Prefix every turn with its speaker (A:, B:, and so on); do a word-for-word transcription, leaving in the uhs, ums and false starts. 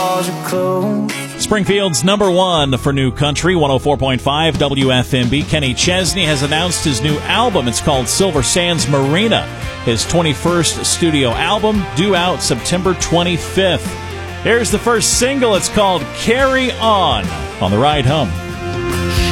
A: walls are closed.
B: Springfield's number one for new country, one oh four point five W F M B. Kenny Chesney has announced his new album. It's called Silver Sands Marina, his twenty-first studio album, due out September twenty-fifth. Here's the first single. It's called Carry On on the ride home.